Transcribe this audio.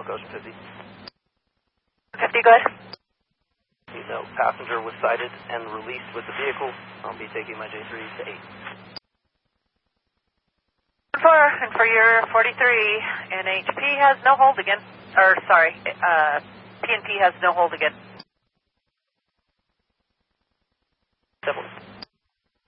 North Ocean 50. 50, go ahead. No, passenger was sighted and released with the vehicle. I'll be taking my J3 to 8. 4, and for your 43, NHP has no hold again. Or, sorry, PNP has no hold again. 7.